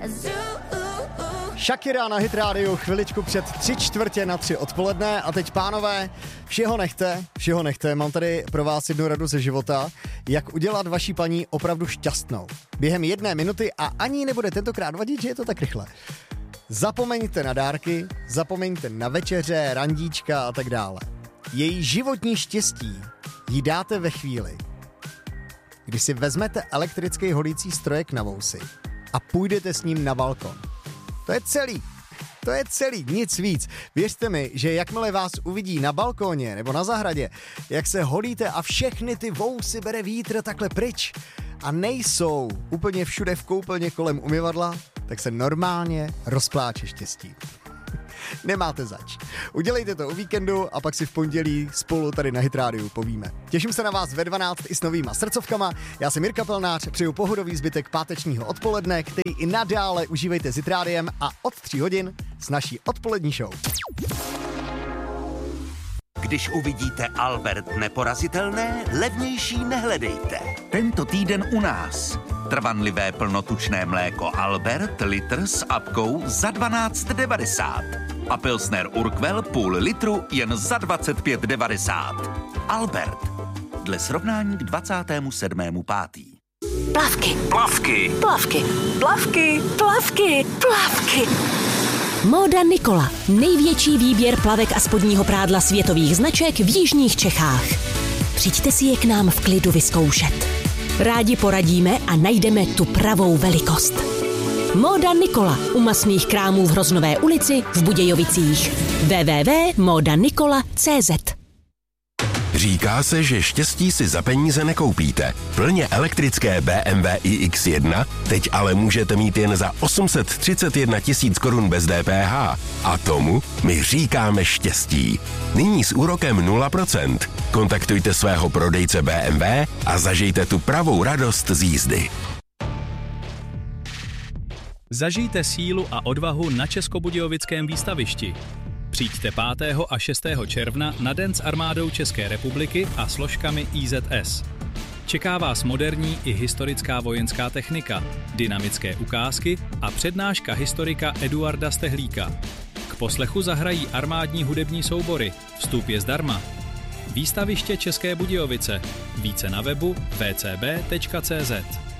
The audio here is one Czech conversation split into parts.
Shakira na Hit Radio chviličku před 3:45 odpoledne a teď, pánové, všeho nechte, mám tady pro vás jednu radu ze života, jak udělat vaší paní opravdu šťastnou. Během 1 minuty a ani nebude tentokrát vadit, že je to tak rychle. Zapomeňte na dárky, zapomeňte na večeře, randíčka a tak dále. Její životní štěstí jí dáte ve chvíli, kdy si vezmete elektrický holící strojek na vousy a půjdete s ním na balkon. To je celý, nic víc. Věřte mi, že jakmile vás uvidí na balkóně nebo na zahradě, jak se holíte a všechny ty vousy bere vítr takhle pryč a nejsou úplně všude v koupelně kolem umyvadla, tak se normálně rozpláče štěstí. Nemáte zač. Udělejte to o víkendu a pak si v pondělí spolu tady na Hit Radio povíme. Těším se na vás ve 12 i s novýma srdcovkama. Já jsem Jirka Pelnář, přeju pohodový zbytek pátečního odpoledne, který i nadále užívejte s Hit Rádiem a od 3 hodin s naší odpolední show. Když uvidíte Albert neporazitelné, levnější nehledejte. Tento týden u nás. Trvanlivé plnotučné mléko Albert, litr s apkou za 12,90. A pilsner Urquell půl litru jen za 25,90. Albert. Dle srovnání k 27.5. Plavky. Plavky. Plavky. Plavky. Plavky. Plavky. Móda Nikola. Největší výběr plavek a spodního prádla světových značek v jižních Čechách. Přijďte si je k nám v klidu vyzkoušet. Rádi poradíme a najdeme tu pravou velikost. Móda Nikola u masných krámů v Hroznové ulici v Budějovicích. www.modanikola.cz. Říká se, že štěstí si za peníze nekoupíte. Plně elektrické BMW iX1 teď ale můžete mít jen za 831 000 korun bez DPH. A tomu my říkáme štěstí. Nyní s úrokem 0%. Kontaktujte svého prodejce BMW a zažijte tu pravou radost z jízdy. Zažijte sílu a odvahu na Českobudějovickém výstavišti. Přijďte 5. a 6. června na Den s armádou České republiky a složkami IZS. Čeká vás moderní i historická vojenská technika, dynamické ukázky a přednáška historika Eduarda Stehlíka. K poslechu zahrají armádní hudební soubory, vstup je zdarma. Výstaviště České Budějovice. Více na webu vcb.cz.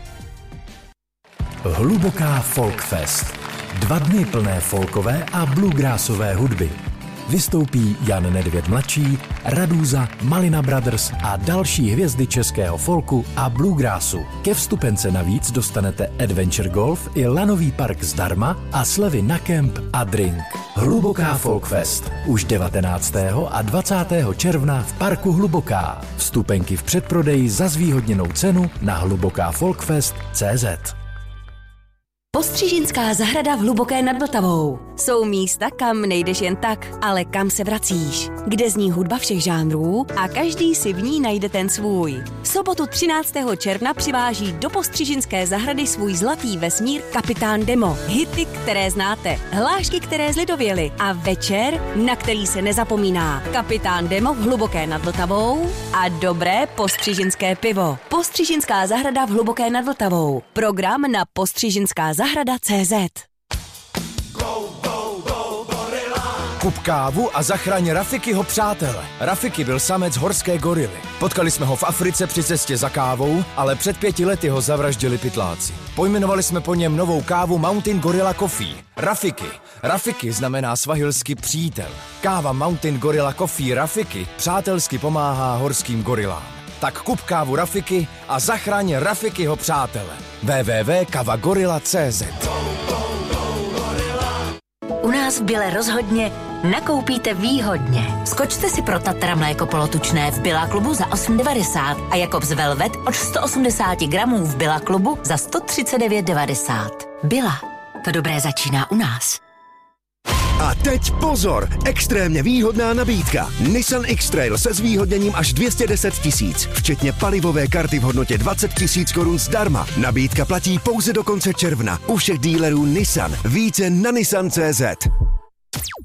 Hluboká Folkfest. 2 dny plné folkové a bluegrassové hudby. Vystoupí Jan Nedvěd mladší, Radúza, Malina Brothers a další hvězdy českého folku a bluegrassu. Ke vstupence navíc dostanete Adventure Golf i lanový park zdarma a slevy na kemp a drink. Hluboká Folkfest. Už 19. a 20. června v parku Hluboká. Vstupenky v předprodeji za zvýhodněnou cenu na hlubokáfolkfest.cz. Postřižinská zahrada v Hluboké nad Vltavou. Jsou místa, kam nejdeš jen tak, ale kam se vracíš. Kde zní hudba všech žánrů a každý si v ní najde ten svůj. V sobotu 13. června přiváží do Postřižinské zahrady svůj zlatý vesmír Kapitán Demo. Hity, které znáte, hlášky, které zlidověly a večer, na který se nezapomíná. Kapitán Demo v Hluboké nad Vltavou a dobré postřižinské pivo. Postřižinská zahrada v Hluboké nad Vltavou. Program na postřižinskázahrada.cz. Kup kávu a zachraň Rafikyho přátele. Rafiky byl samec horské gorily. Potkali jsme ho v Africe při cestě za kávou, ale před 5 lety ho zavraždili pytláci. Pojmenovali jsme po něm novou kávu Mountain Gorilla Coffee. Rafiky. Rafiky znamená svahilsky přítel. Káva Mountain Gorilla Coffee Rafiky přátelsky pomáhá horským gorilám. Tak kup kávu Rafiky a zachraň Rafikyho přátele. www.kavagorilla.cz. U nás v Bile rozhodně nakoupíte výhodně. Skočte si pro Tatra mléko polotučné v Billa klubu za 8,90 a Jakobs Velvet od 180 gramů v Billa klubu za 139,90. Billa. To dobré začíná u nás. A teď pozor! Extrémně výhodná nabídka. Nissan X-Trail se zvýhodněním až 210 000, včetně palivové karty v hodnotě 20 000 korun zdarma. Nabídka platí pouze do konce června. U všech dílerů Nissan. Více na nissan.cz.